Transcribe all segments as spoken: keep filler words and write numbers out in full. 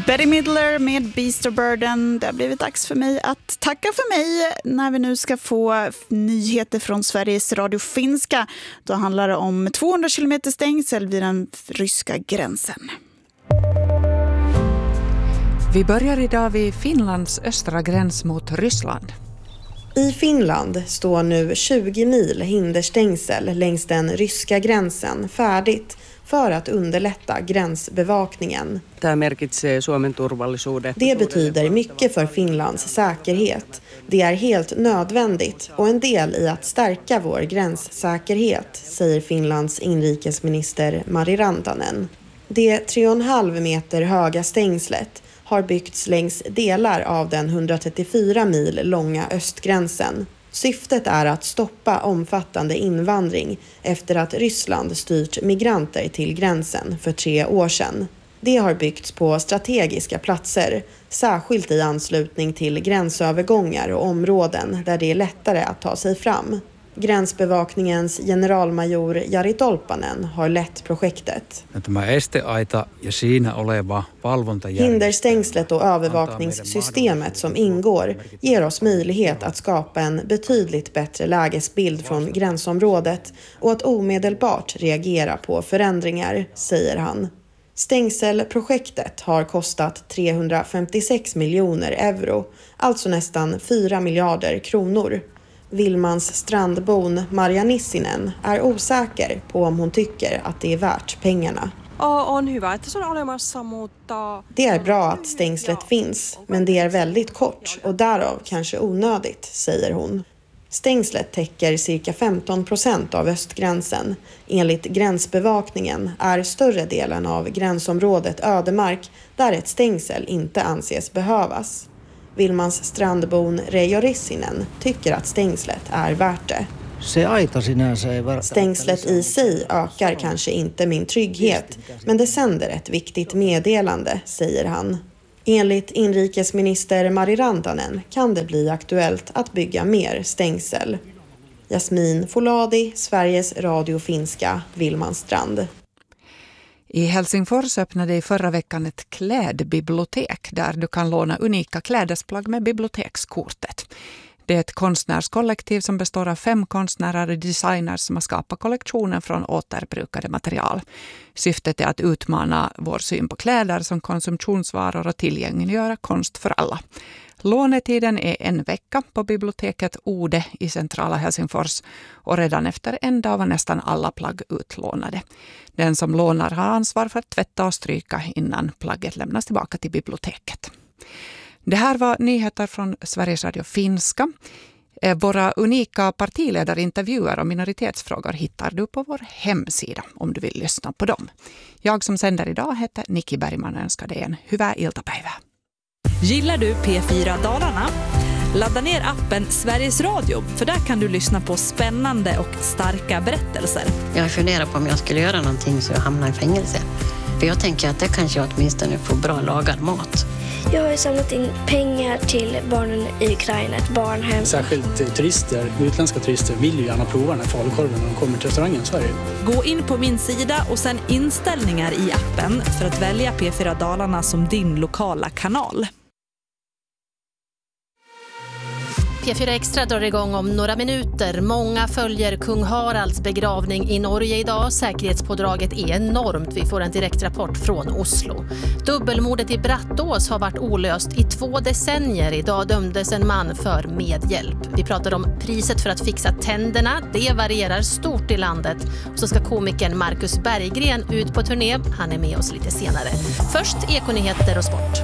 Betty Midler med Beast of Burden. Det har blivit dags för mig att tacka för mig när vi nu ska få nyheter från Sveriges Radio Finska. Då handlar det om tvåhundra kilometer stängsel vid den ryska gränsen. Vi börjar idag vid Finlands östra gräns mot Ryssland. I Finland står nu tjugo mil hinderstängsel längs den ryska gränsen färdigt för att underlätta gränsbevakningen. Det betyder mycket för Finlands säkerhet. Det är helt nödvändigt och en del i att stärka vår gränssäkerhet, säger Finlands inrikesminister Mari Rantanen. Det tre och en halv meter höga stängslet har byggts längs delar av den hundratrettiofyra mil långa östgränsen. Syftet är att stoppa omfattande invandring efter att Ryssland styrt migranter till gränsen för tre år sedan. Det har byggts på strategiska platser, särskilt i anslutning till gränsövergångar och områden där det är lättare att ta sig fram. Gränsbevakningens generalmajor Jari Tolppanen har lett projektet. Hinderstängslet och övervakningssystemet som ingår ger oss möjlighet att skapa en betydligt bättre lägesbild från gränsområdet och att omedelbart reagera på förändringar, säger han. Stängselprojektet har kostat trehundrafemtiosex miljoner euro, alltså nästan fyra miljarder kronor. Vilmans strandbon Marja Nissinen är osäker på om hon tycker att det är värt pengarna. Det är bra att stängslet finns, men det är väldigt kort och därav kanske onödigt, säger hon. Stängslet täcker cirka femton procent av östgränsen. Enligt gränsbevakningen är större delen av gränsområdet ödemark där ett stängsel inte anses behövas. Vilmans strandbon Reijo Rissinen tycker att stängslet är värt det. Stängslet i sig ökar kanske inte min trygghet, men det sänder ett viktigt meddelande, säger han. Enligt inrikesminister Mari Rantanen kan det bli aktuellt att bygga mer stängsel. Jasmin Foladi, Sveriges Radio Finska, Vilmanstrand. I Helsingfors öppnade i förra veckan ett klädbibliotek där du kan låna unika klädesplagg med bibliotekskortet. Det är ett konstnärskollektiv som består av fem konstnärer och designers som har skapat kollektionen från återbrukade material. Syftet är att utmana vår syn på kläder som konsumtionsvaror och tillgängliggöra konst för alla. Lånetiden är en vecka på biblioteket Ode i centrala Helsingfors och redan efter en dag var nästan alla plagg utlånade. Den som lånar har ansvar för att tvätta och stryka innan plagget lämnas tillbaka till biblioteket. Det här var nyheter från Sveriges Radio Finska. Våra unika partiledarintervjuer och minoritetsfrågor hittar du på vår hemsida om du vill lyssna på dem. Jag som sänder idag heter Nikki Bergman och önskar dig en hyvä iltapäivä. Gillar du P fyra Dalarna? Ladda ner appen Sveriges Radio, för där kan du lyssna på spännande och starka berättelser. Jag funderar på om jag skulle göra någonting så jag hamnar i fängelse. För jag tänker att det kanske jag åtminstone får bra lagad mat. Jag har samlat in pengar till barnen i Ukraina, ett barnhem. Särskilt turister, utländska turister vill ju gärna prova den här falukorven när de kommer till restaurangen i Sverige. Gå in på min sida och sen inställningar i appen för att välja P fyra Dalarna som din lokala kanal. P fyra Extra drar igång om några minuter. Många följer kung Haralds begravning i Norge idag. Säkerhetspådraget är enormt. Vi får en direktrapport från Oslo. Dubbelmordet i Brattås har varit olöst i två decennier. Idag dömdes en man för medhjälp. Vi pratar om priset för att fixa tänderna. Det varierar stort i landet. Och så ska komikern Marcus Berggren ut på turné. Han är med oss lite senare. Först ekonyheter och sport.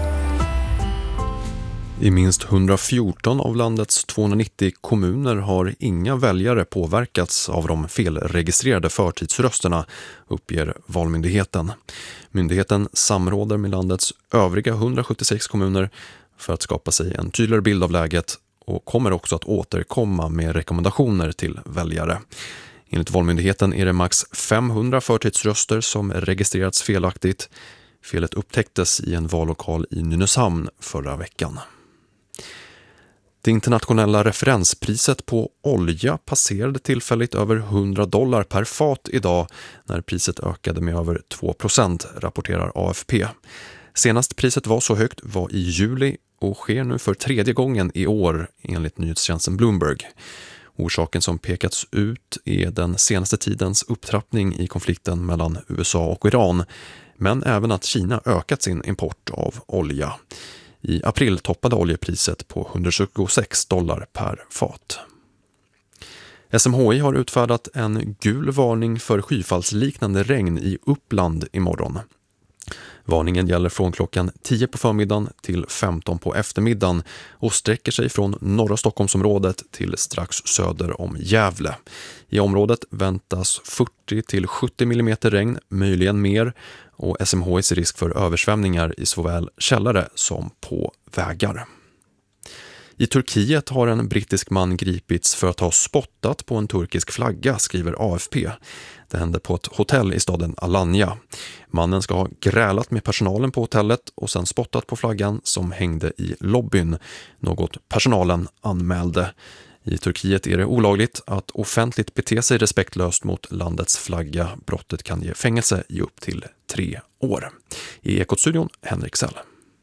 I minst hundrafjorton av landets tvåhundranittio kommuner har inga väljare påverkats av de felregistrerade förtidsrösterna, uppger Valmyndigheten. Myndigheten samråder med landets övriga hundrasjuttiosex kommuner för att skapa sig en tydligare bild av läget och kommer också att återkomma med rekommendationer till väljare. Enligt Valmyndigheten är det max femhundra förtidsröster som registrerats felaktigt. Felet upptäcktes i en vallokal i Nynäshamn förra veckan. Det internationella referenspriset på olja passerade tillfälligt över hundra dollar per fat idag när priset ökade med över två procent, rapporterar A F P. Senast priset var så högt var i juli och sker nu för tredje gången i år enligt nyhetstjänsten Bloomberg. Orsaken som pekats ut är den senaste tidens upptrappning i konflikten mellan U S A och Iran, men även att Kina ökat sin import av olja. I april toppade oljepriset på hundratjugosex dollar per fat. S M H I har utfärdat en gul varning för skyfallsliknande regn i Uppland imorgon. Varningen gäller från klockan tio på förmiddagen till femton på eftermiddagen och sträcker sig från norra Stockholmsområdet till strax söder om Gävle. I området väntas fyrtio till sjuttio millimeter regn, möjligen mer, och S M H I:s risk för översvämningar i såväl källare som på vägar. I Turkiet har en brittisk man gripits för att ha spottat på en turkisk flagga, skriver A F P. Det hände på ett hotell i staden Alanya. Mannen ska ha grälat med personalen på hotellet och sen spottat på flaggan som hängde i lobbyn, något personalen anmälde. I Turkiet är det olagligt att offentligt bete sig respektlöst mot landets flagga. Brottet kan ge fängelse i upp till tre år. I Ekot-studion, Henrik Sell.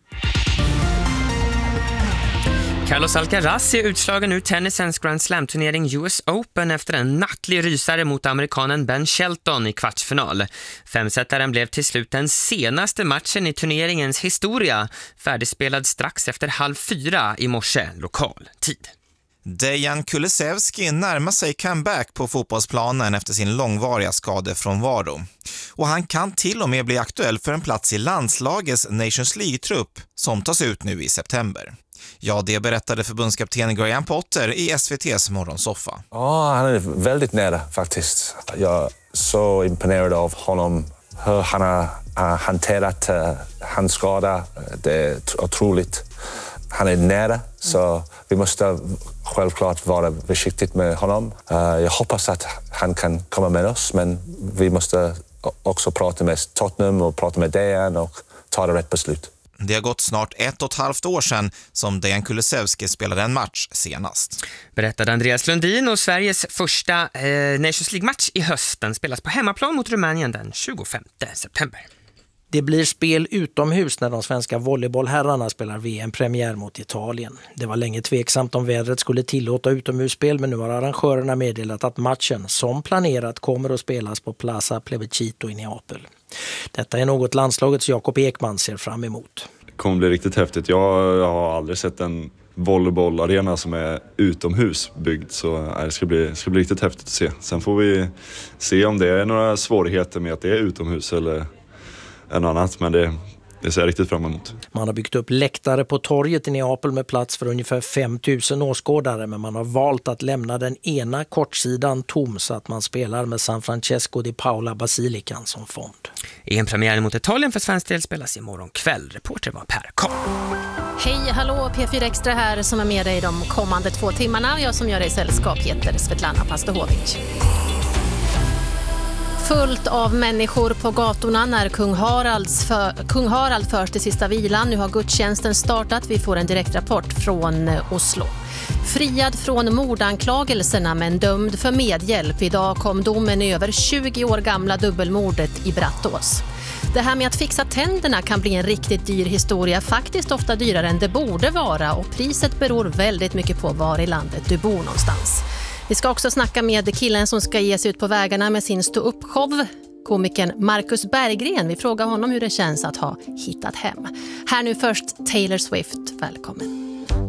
Carlos Alcaraz är utslagen ur tennisens Grand Slam-turnering U S Open efter en nattlig rysare mot amerikanen Ben Shelton i kvartsfinal. Femsättaren blev till slut den senaste matchen i turneringens historia, färdigspelad strax efter halv fyra i morse lokal tid. Dejan Kulusevski närmar sig comeback på fotbollsplanen efter sin långvariga skadefrånvaro. Och han kan till och med bli aktuell för en plats i landslagets Nations League-trupp som tas ut nu i september. Ja, det berättade förbundskapten Graham Potter i S V T:s morgonsoffa. Ja, han är väldigt nära faktiskt. Jag är så imponerad av honom, hur han har uh, hanterat uh, hans skada. Det är otroligt. Han är nära, så vi måste självklart vara försiktigt med honom. Uh, jag hoppas att han kan komma med oss, men vi måste också prata med Tottenham och prata med Dejan och ta det rätt beslut. Det har gått snart ett och ett halvt år sedan som Dejan Kulusevski spelade en match senast. Berättade Andreas Lundin, och Sveriges första eh, Nations League-match i hösten spelas på hemmaplan mot Rumänien den tjugofemte september. Det blir spel utomhus när de svenska volleybollherrarna spelar V M-premiär mot Italien. Det var länge tveksamt om vädret skulle tillåta utomhusspel, men nu har arrangörerna meddelat att matchen som planerat kommer att spelas på Plaza Plebiscito i Neapel. Detta är något landslagets Jakob Ekman ser fram emot. Det kommer bli riktigt häftigt. Jag, jag har aldrig sett en volleybollarena som är utomhusbyggd, så det ska bli, det ska bli riktigt häftigt att se. Sen får vi se om det är några svårigheter med att det är utomhus eller en annat, men det, det ser jag riktigt fram emot. Man har byggt upp läktare på torget i Neapel med plats för ungefär fem tusen åskådare, men man har valt att lämna den ena kortsidan tom så att man spelar med San Francesco di Paola Basilikan som fond. E M-premiären mot Italien för svensk del spelas imorgon kväll. Reporter var Per Karl. Hej, hallå, P fyra Extra här som är med dig de kommande två timmarna. Jag som gör dig sällskap heter Svetlana Pastohovic. Fullt av människor på gatorna när kung, Haralds för, kung Harald förs till sista vilan. Nu har gudstjänsten startat. Vi får en direktrapport från Oslo. Friad från mordanklagelserna men dömd för medhjälp. Idag kom domen över tjugo år gamla dubbelmordet i Brattås. Det här med att fixa tänderna kan bli en riktigt dyr historia, faktiskt ofta dyrare än det borde vara, och priset beror väldigt mycket på var i landet du bor någonstans. Vi ska också snacka med killen som ska ge sig ut på vägarna med sin stå-upp-show, komikern Marcus Berggren. Vi frågar honom hur det känns att ha hittat hem. Här nu först Taylor Swift, välkommen.